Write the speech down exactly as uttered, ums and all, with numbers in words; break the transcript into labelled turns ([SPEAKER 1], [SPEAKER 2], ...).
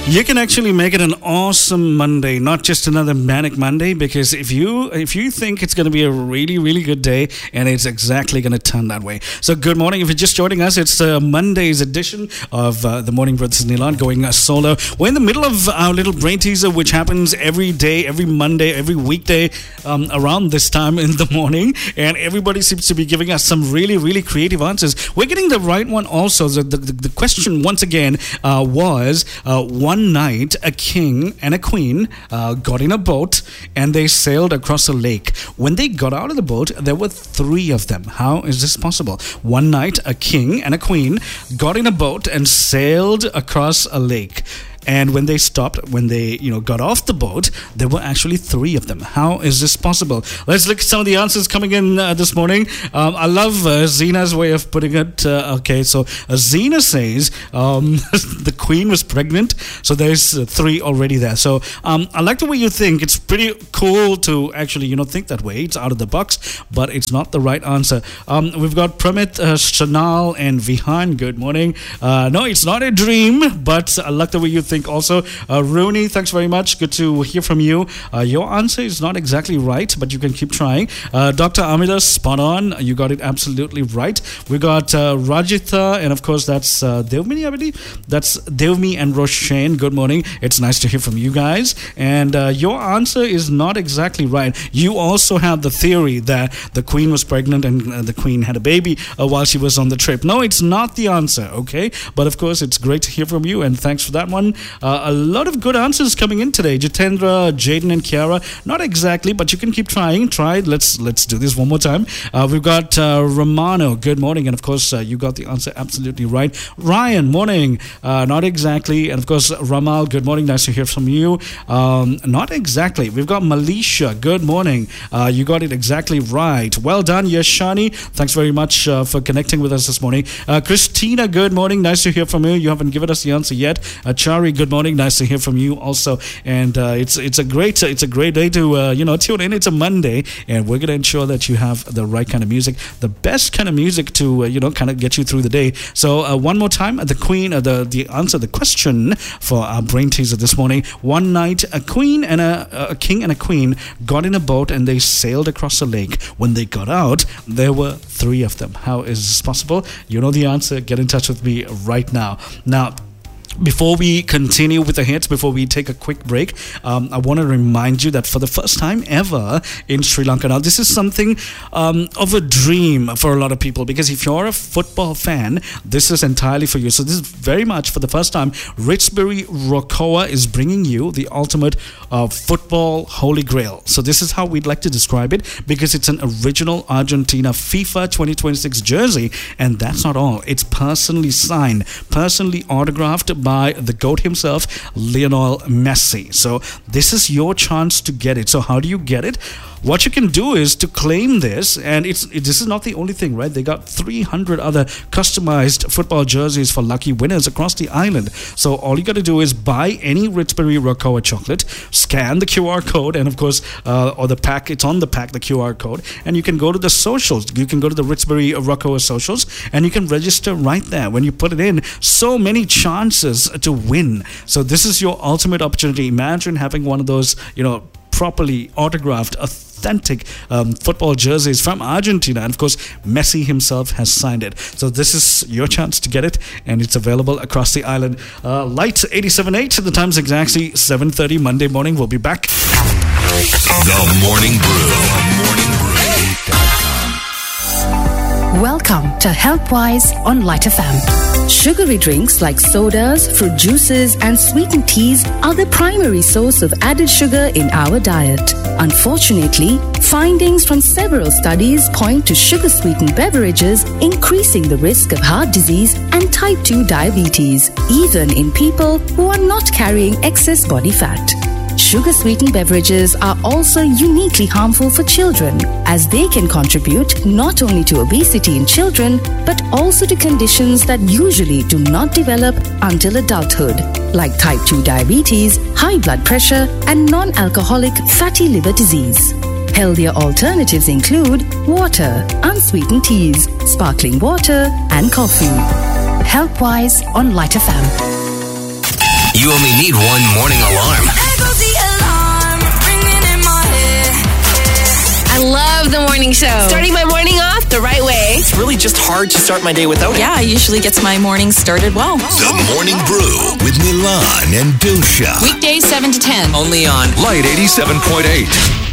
[SPEAKER 1] You can actually make it an awesome Monday, not just another manic Monday, because if you if you think it's going to be a really, really good day, and it's exactly going to turn that way. So good morning. If you're just joining us, it's uh, Monday's edition of uh, The Morning Brothers Nilan going uh, solo. We're in the middle of our little brain teaser, which happens every day, every Monday, every weekday um, around this time in the morning, and everybody seems to be giving us some really, really creative answers. We're getting the right one also. The, the, the question, once again, uh, was uh, one One night, a king and a queen uh, got in a boat and they sailed across a lake. When they got out of the boat, there were three of them. How is this possible? One night, a king and a queen got in a boat and sailed across a lake. And when they stopped, when they, you know, got off the boat, there were actually three of them. How is this possible? Let's look at some of the answers coming in uh, this morning. Um, I love uh, Zena's way of putting it. Uh, okay, so uh, Zena says um, the queen was pregnant, so there's uh, three already there. So um, I like the way you think. It's pretty cool to actually, you know, think that way. It's out of the box, but it's not the right answer. Um, we've got Pramit, uh, Shanal, and Vihan. Good morning. Uh, no, it's not a dream, but I like the way you think. Also, uh, Rooney, thanks very much. Good to hear from you. Uh, your answer is not exactly right, but you can keep trying. Uh, Doctor Amida, spot on. You got it absolutely right. We got uh, Rajitha, and of course, that's uh, Devmini, I believe. That's Devmi and Roshan. Good morning. It's nice to hear from you guys. And uh, your answer is not exactly right. You also have the theory that the queen was pregnant and uh, the queen had a baby uh, while she was on the trip. No, it's not the answer, okay? But of course, it's great to hear from you, and thanks for that one. Uh, a lot of good answers coming in today. Jitendra, Jaden, and Kiara. Not exactly, but you can keep trying. Try. Let's let's do this one more time. Uh, we've got uh, Romano. Good morning, and of course uh, you got the answer absolutely right. Ryan, morning. Uh, not exactly, and of course Ramal. Good morning. Nice to hear from you. Um, not exactly. We've got Malisha. Good morning. Uh, you got it exactly right. Well done, Yashani. Thanks very much uh, for connecting with us this morning. Uh, Christina. Good morning. Nice to hear from you. You haven't given us the answer yet. Uh, Chari. Good morning, nice to hear from you also, and uh, it's it's a great it's a great day to uh, you know tune in. It's a Monday, and we're going to ensure that you have the right kind of music, the best kind of music to uh, you know kind of get you through the day. So uh, one more time, the queen, uh, the the answer, the question for our brain teaser this morning: one night, a queen and a, a king and a queen got in a boat and they sailed across a lake. When they got out, there were three of them. How is this possible? You know the answer. Get in touch with me right now. Now, before we continue with the hits, before we take a quick break, um, I want to remind you that for the first time ever in Sri Lanka, now this is something um, of a dream for a lot of people, because if you're a football fan, this is entirely for you. So this is very much for the first time, Richbury Rokoa is bringing you the ultimate uh, football holy grail. So this is how we'd like to describe it, because it's an original Argentina FIFA twenty twenty-six jersey, and that's not all. It's personally signed, personally autographed by the GOAT himself, Lionel Messi. So this is your chance to get it. So how do you get it? What you can do is to claim this, and it's it, this is not the only thing, right? They got three hundred other customized football jerseys for lucky winners across the island. So all you got to do is buy any Richbury Rokoa chocolate, scan the Q R code, and of course, uh, or the pack, it's on the pack, the Q R code, and you can go to the socials. You can go to the Richbury Rokoa socials, and you can register right there. When you put it in, so many chances to win. So this is your ultimate opportunity. Imagine having one of those, you know, properly autographed, authentic um, football jerseys from Argentina, and of course Messi himself has signed it. So this is your chance to get it, and it's available across the island. uh, Light eighty-seven point eight, the time's exactly seven thirty Monday morning. We'll be back.
[SPEAKER 2] The Morning Brew. The Morning Brew.
[SPEAKER 3] Welcome to Healthwise on Light F M. Sugary drinks like sodas, fruit juices, and sweetened teas are the primary source of added sugar in our diet. Unfortunately, findings from several studies point to sugar-sweetened beverages increasing the risk of heart disease and type two diabetes, even in people who are not carrying excess body fat. Sugar-sweetened beverages are also uniquely harmful for children, as they can contribute not only to obesity in children, but also to conditions that usually do not develop until adulthood, like type two diabetes, high blood pressure, and non-alcoholic fatty liver disease. Healthier alternatives include water, unsweetened teas, sparkling water, and coffee. Healthwise on Light F M.
[SPEAKER 2] You You only need one morning alarm.
[SPEAKER 4] There goes the alarm, ringing in my head.
[SPEAKER 5] I love the morning show. Starting my morning off the right way.
[SPEAKER 6] It's really just hard to start my day without it.
[SPEAKER 7] Yeah, it usually gets my morning started well.
[SPEAKER 2] The Morning Brew with Milan and Dusha.
[SPEAKER 7] Weekdays seven to ten.
[SPEAKER 6] Only on
[SPEAKER 2] Light eighty-seven point eight.